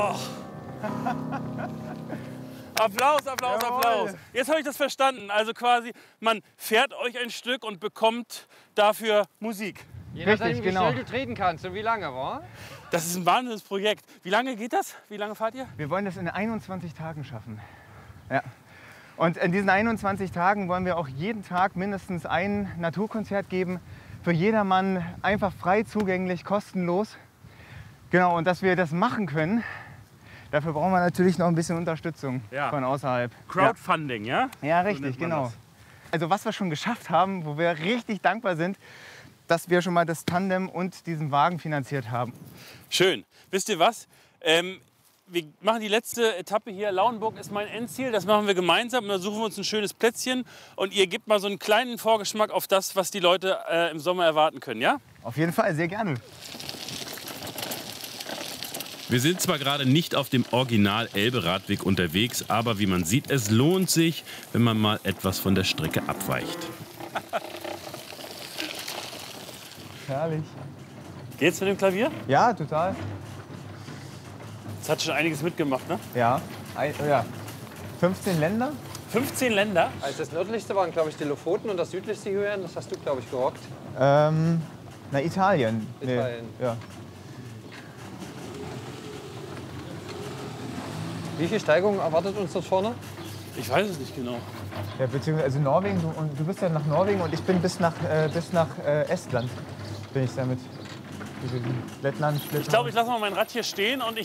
Applaus, Applaus, Jawohl. Applaus. Jetzt habe ich das verstanden. Also quasi, man fährt euch ein Stück und bekommt dafür Musik. Je nachdem, Richtig, wie genau. schnell du treten kannst und wie lange, wa? Das ist ein Wahnsinnsprojekt. Wie lange geht das? Wie lange fahrt ihr? Wir wollen das in 21 Tagen schaffen. Ja. Und in diesen 21 Tagen wollen wir auch jeden Tag mindestens ein Naturkonzert geben. Für jedermann einfach frei zugänglich, kostenlos. Genau, und dass wir das machen können, dafür brauchen wir natürlich noch ein bisschen Unterstützung Ja. von außerhalb. Crowdfunding, ja? Ja, So richtig, nennt man genau. das. Also was wir schon geschafft haben, wo wir richtig dankbar sind, dass wir schon mal das Tandem und diesen Wagen finanziert haben. Schön. Wisst ihr was? Wir machen die letzte Etappe hier. Lauenburg ist mein Endziel. Das machen wir gemeinsam. Und dann suchen wir uns ein schönes Plätzchen. Und ihr gebt mal so einen kleinen Vorgeschmack auf das, was die Leute im Sommer erwarten können, ja? Auf jeden Fall, sehr gerne. Wir sind zwar gerade nicht auf dem Original-Elbe-Radweg unterwegs, aber wie man sieht, es lohnt sich, wenn man mal etwas von der Strecke abweicht. Herrlich. Geht's mit dem Klavier? Ja, total. Das hat schon einiges mitgemacht, ne? Ja. Ja. 15 Länder? 15 Länder. Also das nördlichste waren, glaube ich, die Lofoten und das südlichste, Julian, das hast du, glaube ich, gerockt. Na, Italien. Italien. Nee. Ja. Wie viel Steigung erwartet uns dort vorne? Ich weiß es nicht genau. Ja, beziehungsweise also Norwegen, du bist ja nach Norwegen und ich bin bis nach Estland. Bin ich damit. Lettland, Ich glaube, ich lasse mal mein Rad hier stehen und